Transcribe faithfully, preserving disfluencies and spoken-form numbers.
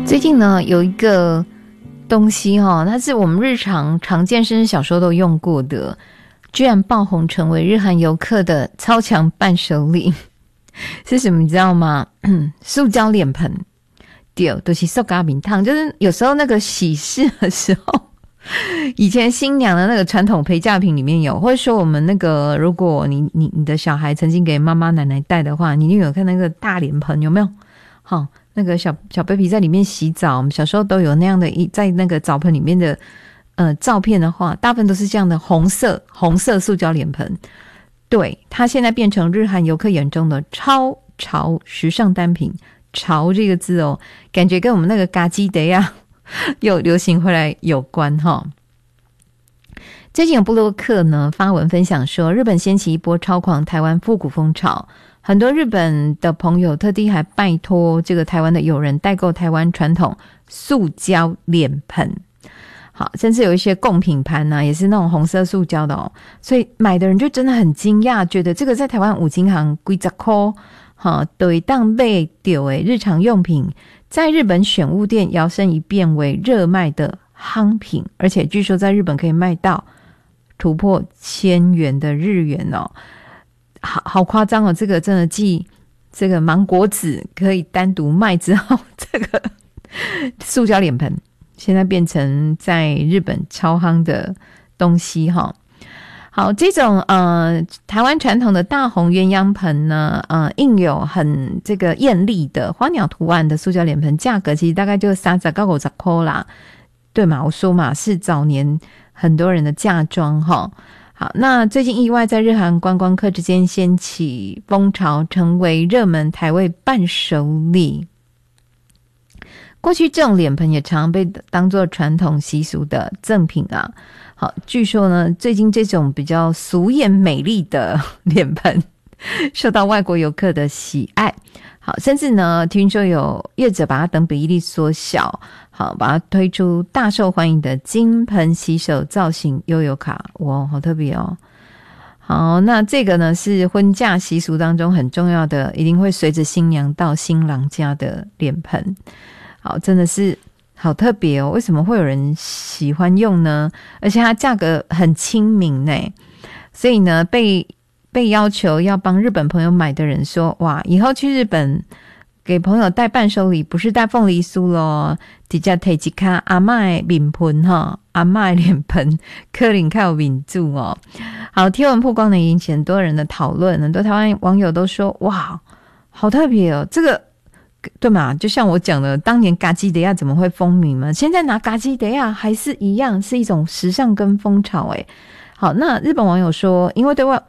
最近呢，有一个东西哈、哦，它是我们日常常见，甚至小时候都用过的，居然爆红成为日韩游客的超强伴手礼，是什么？你知道吗？塑胶脸盆，对，都是塑胶饼烫，就是有时候那个喜事的时候。以前新娘的那个传统陪嫁品里面有，或者说我们那个，如果你你你的小孩曾经给妈妈奶奶带的话，你有看那个大脸盆有没有？好，那个小小 baby 在里面洗澡，我们小时候都有那样的一在那个澡盆里面的呃照片的话，大部分都是这样的红色红色塑胶脸盆。对，它现在变成日韩游客眼中的超潮时尚单品，潮这个字哦，感觉跟我们那个嘎基德呀。又流行回来有关哈。最近有部落客呢发文分享说，日本掀起一波超狂台湾复古风潮，很多日本的朋友特地还拜托这个台湾的友人代购台湾传统塑胶脸盆，好，甚至有一些贡品盘啊，也是那种红色塑胶的哦，所以买的人就真的很惊讶，觉得这个在台湾五金行几十块，哈，对当买到的日常用品。在日本选物店摇身一变为热卖的夯品，而且据说在日本可以卖到突破千元的日元哦，好好夸张哦！这个真的继这个芒果子可以单独卖之后，这个塑胶脸盆现在变成在日本超夯的东西哈、哦。好，这种呃台湾传统的大红鸳鸯盆呢，呃印有很这个艳丽的花鸟图案的塑胶脸盆，价格其实大概就三十到五十块啦，对嘛？我说嘛，是早年很多人的嫁妆哈。好，那最近意外在日韩观光客之间掀起风潮，成为热门台味伴手礼。过去这种脸盆也常被当作传统习俗的赠品啊。好，据说呢，最近这种比较俗艳美丽的脸盆受到外国游客的喜爱。好，甚至呢，听说有业者把它等比例缩小，好，把它推出大受欢迎的金盆洗手造型悠游卡，哇，好特别哦。好，那这个呢是婚嫁习俗当中很重要的，一定会随着新娘到新郎家的脸盆。好，真的是好特别哦，为什么会有人喜欢用呢？而且它价格很亲民耶，所以呢被被要求要帮日本朋友买的人说，哇，以后去日本给朋友带伴手礼不是带凤梨酥咯，直接提一卡阿嬷的面盆哈，阿嬷的脸盆可能较有面子哦。好，贴文曝光呢引起很多人的讨论，很多台湾网友都说，哇，好特别哦，这个对嘛？就像我讲的，当年嘎基德亚怎么会风靡嘛？现在拿嘎基德亚还是一样，是一种时尚跟风潮诶。好，那日本网友说，因为对外